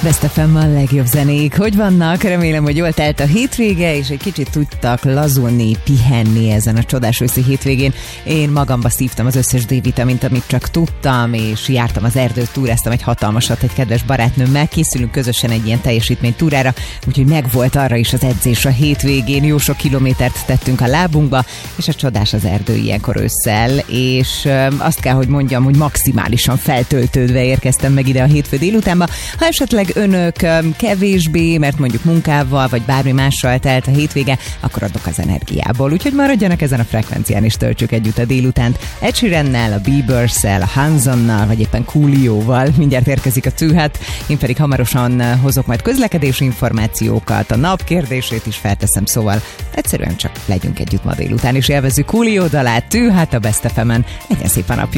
Best FM a legjobb zenék. Hogy vannak? Remélem, hogy jól telt a hétvége, és egy kicsit tudtak lazulni, pihenni ezen a csodás őszi hétvégén. Én magamba szívtam az összes D-vitamint, amit csak tudtam, és jártam az erdőt, túráztam egy hatalmasat egy kedves barátnőmmel. Készülünk közösen egy ilyen teljesítménytúrára, úgyhogy megvolt arra is az edzés a hétvégén. Jó sok kilométert tettünk a lábunkba, és a csodás az erdő ilyenkor ősszel, és azt kell, hogy mondjam, hogy maximálisan feltöltődve érkeztem meg ide a hétfő délutánba. Ha esetleg önök kevésbé, mert mondjuk munkával, vagy bármi mással telt a hétvége, akkor adok az energiából. Úgyhogy maradjanak ezen a frekvencián, és töltsük együtt a délutánt. Ed Sheerannel, a Bieberszel, a Hansonnal, vagy éppen Coolioval. Mindjárt érkezik a tűhat. Én pedig hamarosan hozok majd közlekedési információkat, a nap kérdését is felteszem, szóval egyszerűen csak legyünk együtt ma délután, és élvezzük Coolio dalát, tűhat a Best FM-en. Legyen szép a nap!